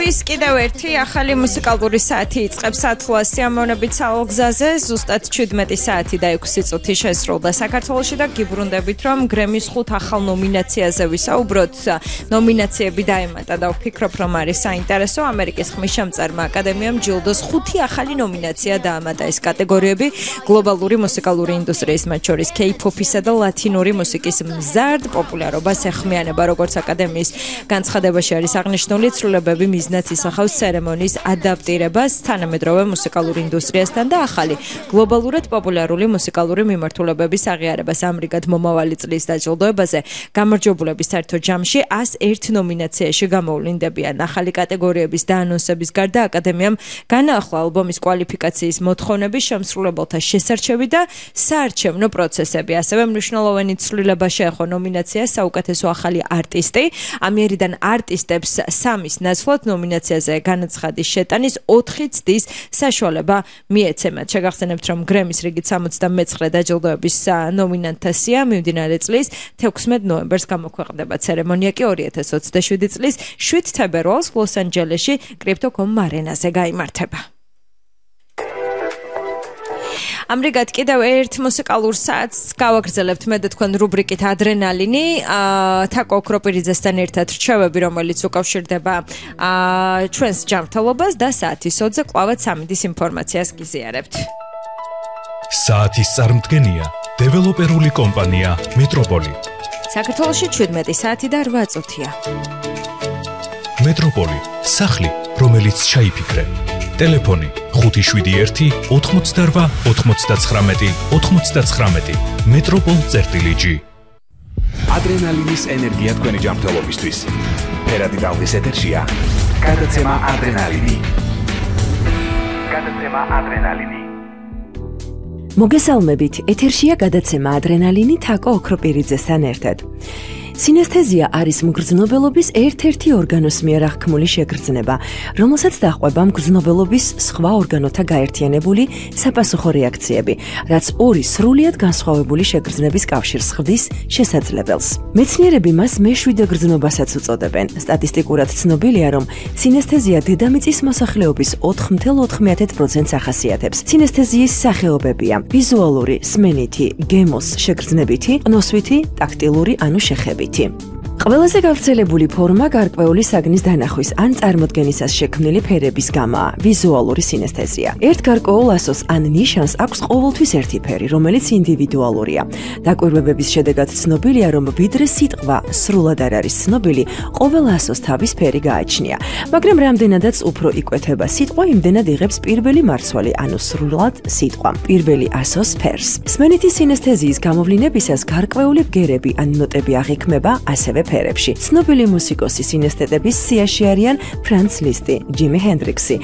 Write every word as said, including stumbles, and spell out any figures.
ის კიდევ ერთი ახალი მუსიკალური საათი იწყებს ათლას სიამოვნებით საალგზაზე, ზუსტად შვიდმეტი საათი და ექვსი წუთი შესრულდა საქართველოში და გიბრუნდებით, რომ გრემის ხუთ ახალ ნომინაციაზე ვისაუბროთ. ნომინაციები დაემატა და ვფიქრობ, რომ არის საინტერესო. ამერიკის ხმისჩამწარმა აკადემიამ ჯილდოს ხუთი ახალი ნომინაცია დაამატა. ეს კატეგორიები გლობალური მუსიკალური ინდუსტრიის, მათ შორის K-pop-ისა და ლათინური მუსიკის მზარდ პოპულარობას ეხმიანება, როგორც აკადემიის განცხადებაში არის აღნიშნული, ცვლილებები მიზნად ისახავს ცერემონიის ადაპტირებას თანამედროვე მუსიკალურ ინდუსტრიასთან და ახალი გლობალურად პოპულარული მუსიკალური მიმართულებების აღიარებას. ამრიგად, მომავალი წლის დაჯილდოებაზე გამარჯვებულების საერთო ჯამში ას ერთ ნომინაციაში გამოვლინდებიან. ახალი კატეგორიების დაანონსების გარდა აკადემიამ განაახლა ალბომის კვალიფიკაციის მოთხოვნების შემსრულებელთა შესარჩევი და საარჩევნო პროცესები. ასევე მნიშვნელოვანი ცვლილება შეეხო ნომინაციას საუკეთესო ახალი არტისტი. ამიერიდან არტისტებს სამის ნაცვლად ნომინაციაზე განაცხადის შეტანის ოთხი ცდის საშუალება მიეცემათ. შეგახსენებთ, რომ გრემის რიგით სამოცდამეცხრე დაჯილდოების ნომინანტთა სია მიმდინარე წლის თექვსმეტ ნოემბერს გამოქვეყნდება. ცერემონია კი ორი ათას ოცდაშვიდი წლის შვიდ თებერვალს ლოს-ანჯელესში კრიპტო.com არენაზე გაიმართება. ამრიგად კიდევ ერთ მუსიკალურ საათს გავაგრძელებთ მე და თქვენ რუბრიკით ადრენალინი. თაკო ოქროპირიძესთან ერთად რჩევები, რომელიც უკავშირდება ჩვენს ჯანმრთელობას და საათის ოცზე კვლავაც სამინდის ინფორმაციას გიზიარებთ. საათის წარმდგენია დეველოპერული კომპანია მეტროპოლი. საქართველოში შვიდმეტი საათი და რვა წუთია. მეტროპოლი, სახლი, რომელიც ჩაიფიქრე. ტელეფონი ხუთი შვიდი ერთი ოთხმოცდარვა ოთხმოცდაცხრამეტი ოთხმოცდაცხრამეტი მეტროპოლ წერტილი ჯი. ადრენალინის ენერგია თქვენი ჯანმრთელობისთვის. ფერადი ტალღის ეთერშია გადაცემა ადრენალინი. გადაცემა ადრენალინი. მოგესალმებით, ეთერშია გადაცემა ადრენალინი თაკო ოქროპირიძესთან ერთად. სინესთეზია არის მგრძნობელობის ერთ-ერთი ორგანოს მიერ აღქმული შეგრძნება, რომელსაც დაჰყვება მგრძნობელობის სხვა ორგანოთა გაერთიანებული საპასუხო რეაქციები, რაც ორი სრულიად განსხვავებული შეგრძნების კავშირს ხდის შესაძლებელს. მეცნიერები მას მეშვიდე გრძნობასაც უწოდებენ. სტატისტიკურად ცნობილია, რომ სინესთეზია დედამიწის მოსახლეობის ოთხ კoma ოთხ პროცენტს ახასიათებს. სინესთეზიის სახეობებია: ვიზუალური, სმენითი, გემოს შეგრძნებითი, ყნოსვითი, ტაქტილური ანუ შეხებითი. ყველაზე გავრცელებული ფორმა გარკვეული საგნის დანახვის ან წარმოდგენისას შექმნილი ფერების გამაა, ვიზუალური სინესთეზია. ერთ გარკვეულ ასოს ან ნიშანს აქვს ყოველთვის ერთი ფერი, რომელიც ინდივიდუალურია. დაკვირვებების შედეგად ცნობილია, რომ ვიდრე სიტყვა სრულად არ არის ცნობილი, ყოველ ასოს თავის ფერი გააჩნია. მაგრამ რამდენადაც უფრო იკვეთება სიტყვა, იმდენად იღებს პირველი მარცვალი, ანუ სრულად სიტყვა, პირველი ასოს ფერს. სმენითი სინესთეზიის გამოვლინებისას გარკვეული ბგერები ან ნოტები აღიქმება ასევე ფერებში. ცნობილი მუსიკოსის სინესთეტების სიაში არიან ფრანც ლისტი, ჯიმი ჰენდრიქსი,